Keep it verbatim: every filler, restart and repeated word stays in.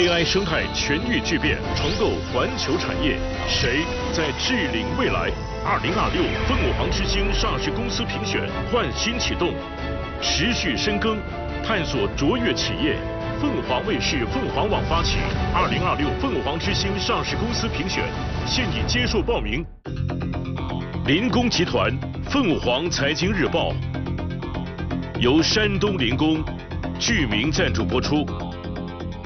，A I 生态全域巨变，重构环球产业，谁在治领未来？二零二六凤凰之星上市公司评选焕新启动，持续深耕，探索卓越企业。凤凰卫视、凤凰网发起二零二六凤凰之星上市公司评选，现已接受报名。林工集团、凤凰财经日报由山东林工、聚明赞助播出。